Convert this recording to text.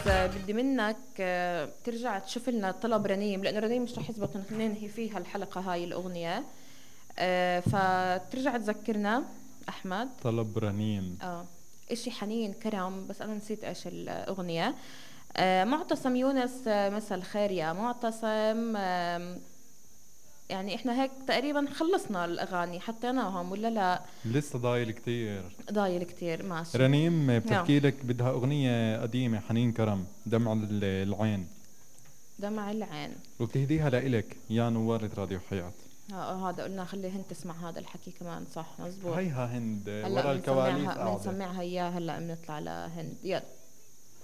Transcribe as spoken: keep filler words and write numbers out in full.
بدي منك آه، ترجع تشوف لنا طلب رنيم، لأنه رنيم مش رح يزبط ننهي فيها الحلقة هاي الأغنية. آه، فترجع تذكرنا أحمد. طلب رنين. اه، إشي حنين كرم، بس أنا نسيت إيش الأغنية. آه، معتصم يونس، آه، مساء الخير يا معتصم. آم، يعني إحنا هيك تقريبا خلصنا الأغاني حطيناهم ولا لا؟ لسه ضايل كتير. ضايل كتير، ماشي. رنيم يلا. بتحكي لك بدها أغنية قديمة، حنين كرم، دمع ال- العين، دمع العين. وبتهديها لإلك يا نوارة راديو حياة. آه، هذا قلنا خلي هند تسمع هذا الحكي كمان، صح مزبوط. هيها هند هلا ورا الكواليس بنسمعها قاعدة. بنسمعها اياه، هلا بنطلع لهند، يلا.